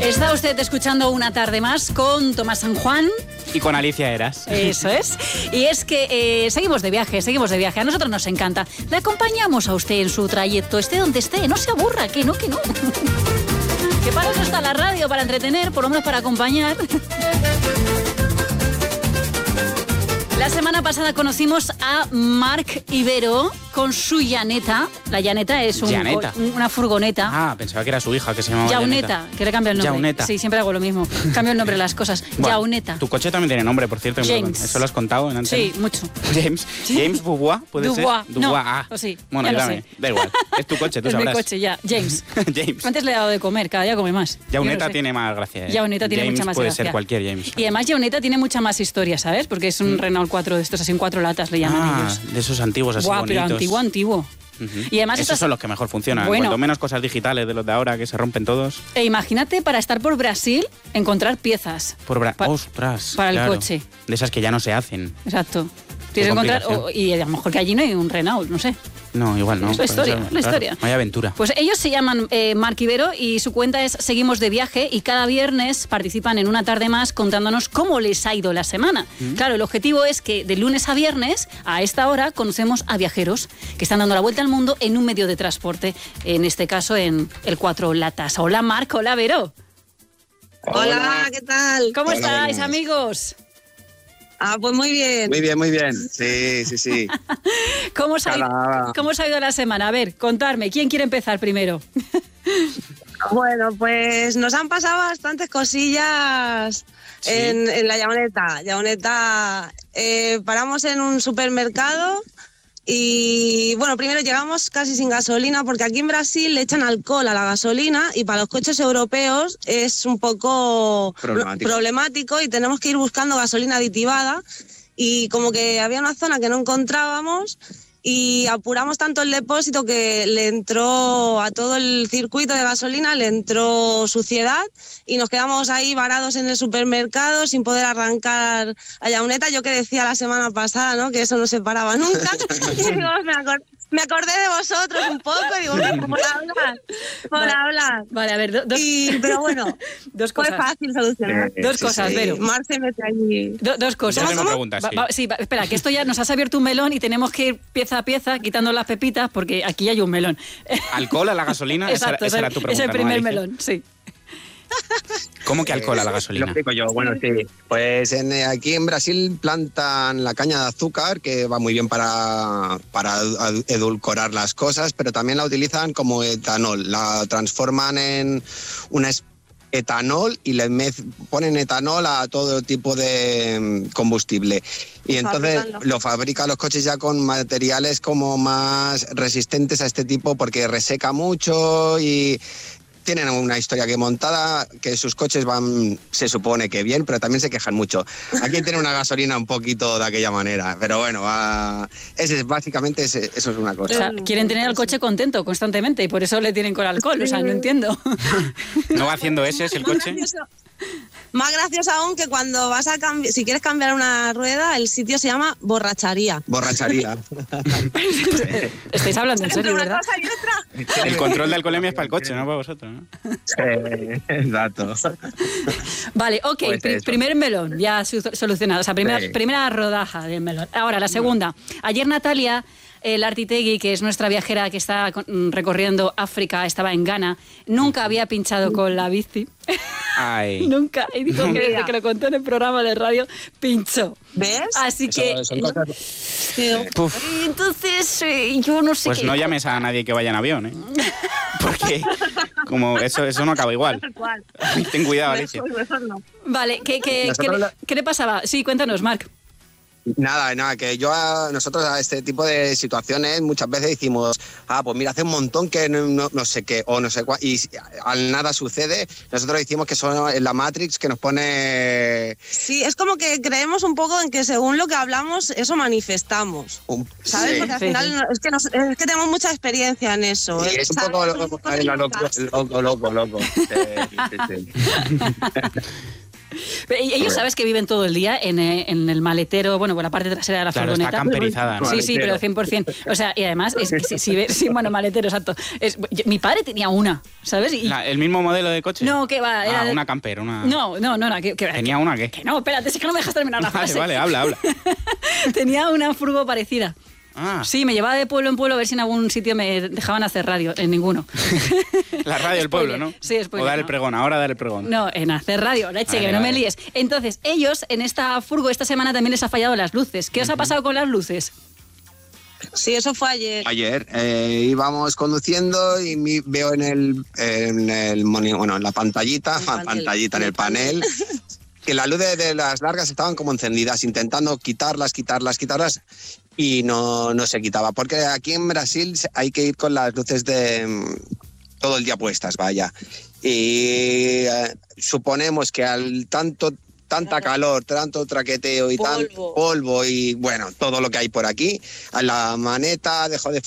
Está usted escuchando Una tarde más con Tomás San Juan. Y con Alicia Eras. Eso es. Y es que seguimos de viaje. A nosotros nos encanta. Le acompañamos a usted en su trayecto, esté donde esté. No se aburra, que no. Que para eso está la radio, para entretener, por lo menos para acompañar. La semana pasada conocimos a Marc Ibero con su llaneta. La llaneta es una furgoneta. Ah, pensaba que era su hija, que se llamaba Yauneta, que le cambia el nombre. Yauneta. Sí, siempre hago lo mismo. Cambio el nombre de las cosas. Bueno, Yauneta. Tu coche también tiene nombre, por cierto. James. ¿Eso lo has contado en antena? Sí, mucho. James. ¿Sí? James Dubois, ¿puede Dubois. ser? Dubois. No, Ah. sí, Bueno, ya lo dame. sé. Da igual. Es tu coche, tú es sabrás. Es mi coche, ya. James. James. Antes le he dado de comer, cada día come más. Yauneta tiene más gracia. Yauneta tiene mucha más puede gracia. Ser cualquier James. Y además Yauneta tiene mucha más historia, ¿sabes? Porque es un Renault 4 de estos, así en 4 latas le llaman ellos. De esos antiguos así Buah, bonitos. pero antiguo. Y además esos son los que mejor funcionan. Bueno. Cuanto menos cosas digitales de los de ahora que se rompen todos. E imagínate para estar por Brasil encontrar piezas. Ostras. Para claro. el coche. De esas que ya no se hacen. Exacto. Tienes que encontrar. Y a lo mejor que allí no hay un Renault, no sé. No, igual no. Es la historia, la historia. Claro, vaya aventura. Pues ellos se llaman Marc Ibero y su cuenta es Seguimos de Viaje y cada viernes participan en Una tarde más contándonos cómo les ha ido la semana. Claro, el objetivo es que de lunes a viernes, a esta hora, conocemos a viajeros que están dando la vuelta al mundo en un medio de transporte, en este caso en el 4 latas. Hola Marc, hola Vero. Hola, ¿qué tal? ¿Cómo estáis, amigos? Pues muy bien. Muy bien. Sí. ¿Cómo os ha ido la semana? A ver, contadme, ¿quién quiere empezar primero? Bueno, pues nos han pasado bastantes cosillas en la Yauneta. Paramos en un supermercado y, bueno, primero llegamos casi sin gasolina porque aquí en Brasil le echan alcohol a la gasolina y para los coches europeos es un poco problemático y tenemos que ir buscando gasolina aditivada y como que había una zona que no encontrábamos y apuramos tanto el depósito que le entró a todo el circuito de gasolina, le entró suciedad y nos quedamos ahí varados en el supermercado sin poder arrancar a Yauneta. Yo que decía la semana pasada, ¿no?, que eso no se paraba nunca. Y digo, me acordé de vosotros un poco y digo, por hablar. Vale, a ver, pero bueno, dos cosas. Fue fácil solucionar. Dos cosas, Vero. Mar se mete allí. Dos cosas. Yo tengo preguntas, sí, espera, que esto ya nos has abierto un melón y tenemos que ir pieza a pieza quitando las pepitas porque aquí hay un melón. ¿Alcohol a la gasolina? Exacto, esa era tu pregunta. Es el primer ¿no, melón, sí. ¿Cómo que alcohol a la gasolina? Lo explico yo, bueno, sí. Pues aquí en Brasil plantan la caña de azúcar, que va muy bien para edulcorar las cosas, pero también la utilizan como etanol. La transforman en una etanol y le ponen etanol a todo tipo de combustible. Y entonces lo fabrican los coches ya con materiales como más resistentes a este tipo porque reseca mucho y tienen una historia que montada, que sus coches van, se supone que bien, pero también se quejan mucho. Aquí tiene una gasolina un poquito de aquella manera, pero bueno, básicamente eso es una cosa. O sea, quieren tener el coche contento constantemente y por eso le tienen con alcohol, o sea, no entiendo. ¿No va haciendo ese el coche? Más gracioso aún que cuando vas a cambiar, si quieres cambiar una rueda, el sitio se llama borracharía. Estáis hablando en serio, ¿verdad? El control de alcoholemia es para el coche, no para vosotros, ¿no? Exacto. Vale, ok, Pues primer melón, ya solucionado. O sea, primera rodaja del melón. Ahora, la segunda. Ayer Natalia Lartitegui, que es nuestra viajera que está recorriendo África, estaba en Ghana, nunca había pinchado con la bici. Ay. Nunca. Y dijo que desde que lo contó en el programa de radio, pinchó. ¿Ves? Así que... Entonces, yo no sé pues no llames a nadie que vaya en avión, ¿eh? Porque como eso no acaba igual. Ten cuidado, Alicia. Vale, ¿qué le pasaba? Sí, cuéntanos, Marc. Nada, que nosotros a este tipo de situaciones muchas veces decimos, pues mira, hace un montón que no sé qué, o no sé cuál, y al nada sucede, nosotros decimos que son la Matrix que nos pone... Sí, es como que creemos un poco en que según lo que hablamos, eso manifestamos, ¿sabes? Sí. Porque al final es que tenemos mucha experiencia en eso. Sí, es un poco loco. Ellos sabes que viven todo el día en el maletero, bueno, por la parte trasera de la furgoneta. Está camperizada, ¿no? Sí, pero 100%. O sea, y además, es que sí, bueno, maletero, exacto. Mi padre tenía una, ¿sabes? ¿El mismo modelo de coche? No, que va. Era una camper, una... No, que ¿Tenía una qué? Que no, espérate, es que no me dejas terminar la frase. Vale, habla. Tenía una furgo parecida. Ah. Sí, me llevaba de pueblo en pueblo a ver si en algún sitio me dejaban hacer radio. En ninguno. La radio del pueblo, ¿no? Sí, spoiler, o dar el pregón, ahora dar el pregón. No, en hacer radio, leche, que no me líes. Entonces, ellos en esta furgo esta semana también les ha fallado las luces. ¿Qué os ha pasado con las luces? Sí, eso fue ayer. Ayer íbamos conduciendo y veo en la pantallita, en el panel, que las luces de las largas estaban como encendidas, intentando quitarlas y no se quitaba. Porque aquí en Brasil hay que ir con las luces de todo el día puestas, vaya. Y suponemos que al tanta calor, tanto traqueteo y tanto polvo y bueno, todo lo que hay por aquí, a la maneta dejó de